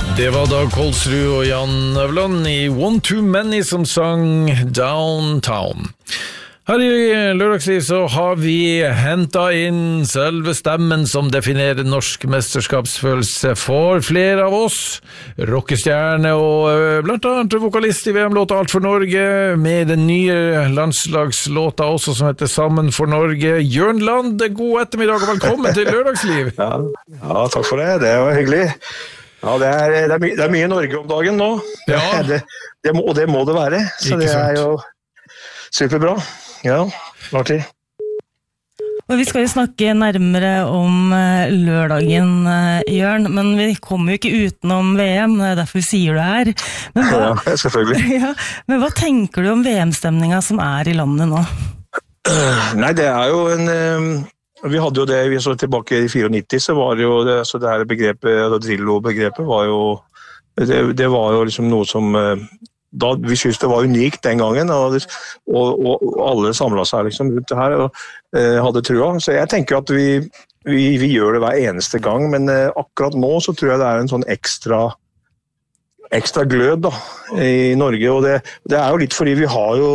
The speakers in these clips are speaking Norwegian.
Det var Dag Kolsrud og Jan Øverland i One Too Many som sang Downtown. Her i Lørdagsliv så har vi hentet inn selve stemmen som definerer norsk mesterskapsfølelse for flere av oss. Rockestjerne og blant annet vokalist i VM-låta Alt for Norge, med den nye landslagslåta også som heter Sammen for Norge. Jørn Lande, god ettermiddag og velkommen til Lørdagsliv. Ja, takk for det. Det var hyggelig. Ja, det er mye Norge om dagen nå. Ja. Og det må det være. Så det er jo superbra. Ja, artig. Og vi skal jo snakke nærmere om lørdagen, Jørn, men vi kommer jo ikke utenom VM, det er derfor vi sier det her. Ja, selvfølgelig. Ja, men hva tenker du om VM-stemninga som er i landet nå? Nei, det er jo vi hadde jo det, vi så tilbake i 94, så var det jo det, så det her begrepet, Drillo-begrepet var jo, det var jo liksom noe som, da vi synes det var unikt den gangen, og alle samlet seg liksom rundt det her, og hadde trua. Så jeg tenker at vi gjør det hver eneste gang, men akkurat nå så tror jeg det er en sånn ekstra glød da, i Norge, og det er jo litt fordi vi har jo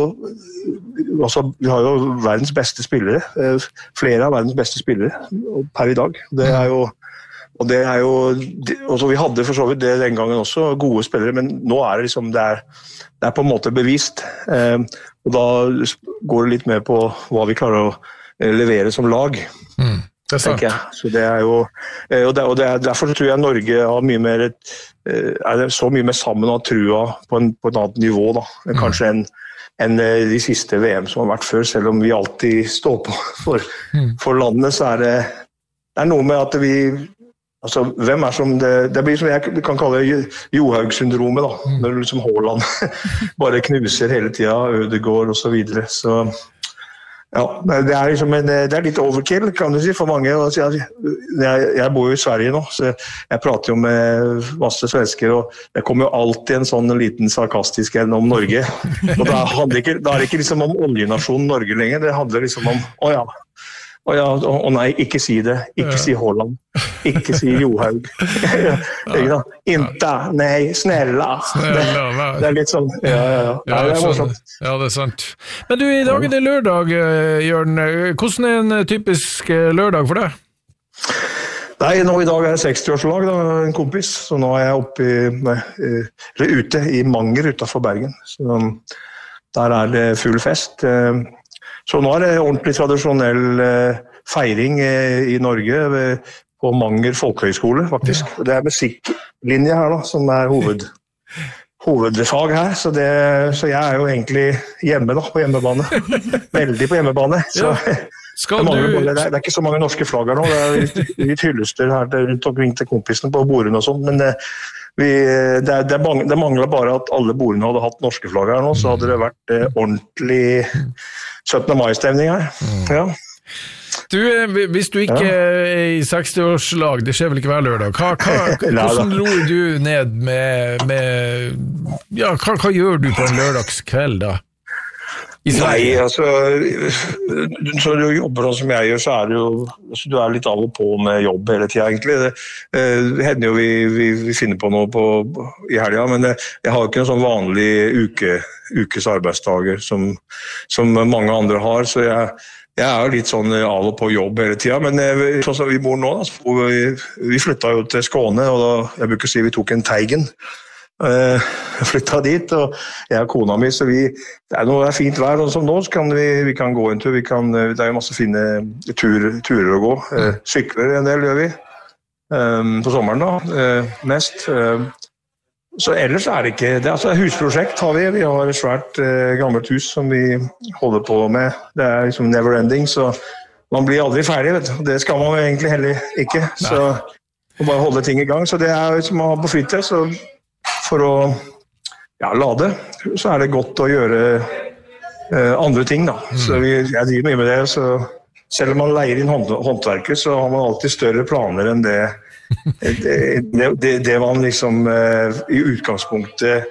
verdens beste spillere, flere av verdens beste spillere per i dag. Det er jo, og så vi hadde for så vidt det den gangen også, gode spillere, men nå er det liksom, det er på en måte bevist, og da går det litt mer på hva vi klarer å levere som lag. Det er sant. Så det er jo, og derfor tror jeg Norge har mye mer, er så mye mer sammen av trua på et annet nivå da, kanskje enn de siste VM som har vært før, selv om vi alltid står på for landene, så er det noe med at vi, altså hvem er som det blir som jeg kan kalle Johaug-syndromet da, når liksom Haaland bare knuser hele tiden, Ødegaard og så videre, så ja, det er liksom det er litt overkill, kan du si, for mange. Jeg bor jo i Sverige nå, så jeg prater jo med masse svensker, og det kommer jo alltid en sånn liten sarkastisk en om Norge. Og da er det ikke liksom om oljenasjonen Norge lenger, det handler liksom om, å nei, ikke si det, ikke si Haaland, ikke si Johaug. Inte, nei, snälla. Det er litt sånn, ja, det er morsomt. Ja, det er sant. Men du, i dag er det lørdag, Jørn. Hvordan er en typisk lørdag for deg? Nei, nå i dag er det 60-årslag, en kompis, så nå er jeg ute i Manger utenfor Bergen. Så der er det full fest. Så nå er det ordentlig tradisjonell feiring i Norge på Manger Folkehøgskole, faktisk. Det er musikklinje her da, som er hovedfag her, så jeg er jo egentlig hjemme da, på hjemmebane. Veldig på hjemmebane. Så det er ikke så mange norske flagg her nå, det er litt hyllester her rundt omkring til kompisene på bordene og sånn, men det mangler bare at alle bordene hadde hatt norske flagg her nå, så hadde det vært ordentlig 17. mai-stemning her. Ja. Du, hvis du ikke er i 60-årslag, det skjer vel ikke hver lørdag, hvordan roer du ned hva gjør du på en lørdagskveld da? Nei, altså, så du jobber sånn som jeg gjør, så er det jo, altså, du er litt av og på med jobb hele tiden egentlig. Det hender jo vi finner på noe i helgen, men jeg har jo ikke en sånn vanlig ukes arbeidsdager som mange andre har, så jeg er jo litt sånn av og på jobb hele tiden, men sånn som vi bor nå, vi flyttet jo til Skåne, og jeg bruker si vi tok en Teigen, flyttet dit, og jeg og kona mi, så når det er fint vær, og som nå, så kan vi kan gå en tur, det er jo masse fine turer å gå, sykler en del gjør vi, på sommeren da, mest, så ellers er det ikke, altså husprosjekt har vi har et svært gammelt hus som vi holder på med, det er liksom never ending, så man blir aldri ferdig, vet du, det skal man egentlig heller ikke, så bare holde ting i gang, så det er som man har på fritid, så for å lade, så er det godt å gjøre andre ting da, så jeg driver mye med det, så selv om man leier inn håndverker, så har man alltid større planer enn det man liksom i utgangspunktet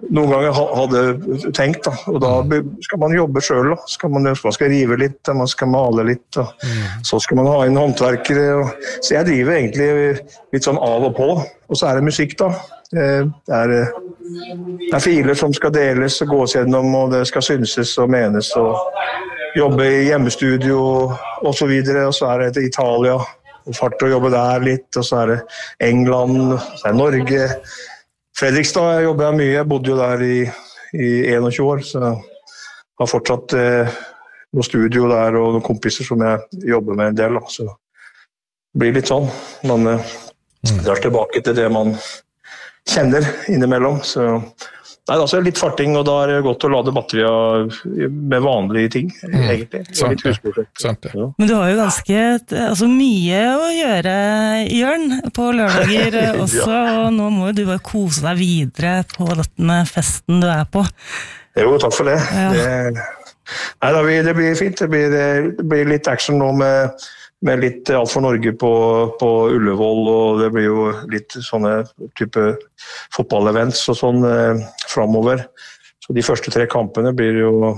noen ganger hadde tenkt, da. Og da skal man jobbe selv, da. Man skal rive litt, man skal male litt, og så skal man ha inn håndverkere. Så jeg driver egentlig litt sånn av og på, og så det musikk, da. Det er filer som skal deles og gås gjennom, og det skal synses og menes, og jobbe i hjemmestudio og så videre, og så det til Italia, og fart å jobbe der litt, og så det England, så det Norge. Fredrikstad jobber jeg mye, jeg bodde jo der i 21 år, så jeg har fortsatt noen studio der og noen kompiser som jeg jobber med en del, da. Så det blir litt sånn, man drar tilbake til det man kjenner innimellom, så det altså litt farting, og da det godt å lade batterier med vanlige ting, egentlig. Sant det. Ja. Men du har jo ganske mye å gjøre, Jørn, på lørdager også, og nå må jo du bare kose deg videre på denne festen du på. Jo, takk for det. Ja. Det blir fint. Det blir litt action nå med litt Alt for Norge på Ullevål, og det blir jo litt sånne type fotballevents og sånn fremover. Så de første 3 kampene blir jo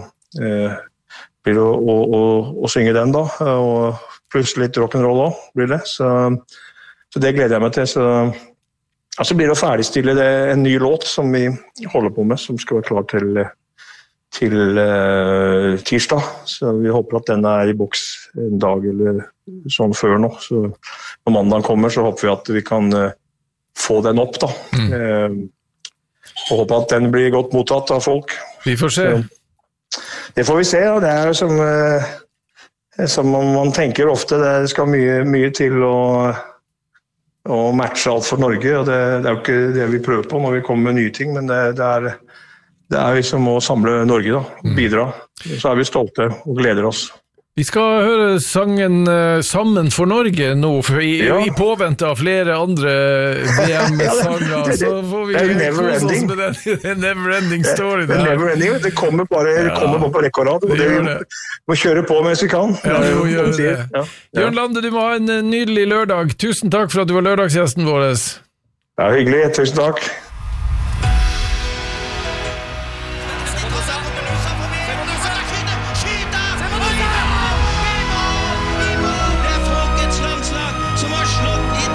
å synge den da, og plutselig litt rock'n'roll også blir det. Så det gleder jeg meg til. Så blir det å ferdigstille en ny låt som vi holder på med, som skal være klar til tirsdag, så vi håper at den i boks en dag eller sånn før nå, så når mandagen kommer så håper vi at vi kan få den opp da, og håper at den blir godt mottatt av folk. Vi får se. Det får vi se, og det jo som man tenker ofte, det skal mye til å matche Alt for Norge, og det jo ikke det vi prøver på når vi kommer med nye ting, men det liksom å samle Norge da, bidra. Så vi stolte og gleder oss. Vi skal høre sangen Sammen for Norge nå, for i påvente av flere andre VM-sanger, så får vi kose oss med den never-ending story. Det kommer bare på rekke og rad, og det må kjøre på mens vi kan. Ja, vi må gjøre det. Ja. Jørn Lande, du må ha en nydelig lørdag. Tusen takk for at du var lørdagsgjesten vår. Ja, hyggelig. Tusen takk.